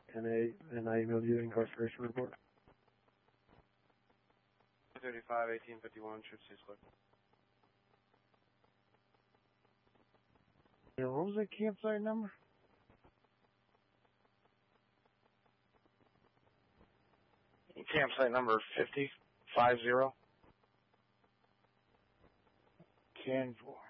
and I emailed you the incarceration report. 35-1851, should see slip. Yeah, what was that campsite number? Campsite number 50. 10-4.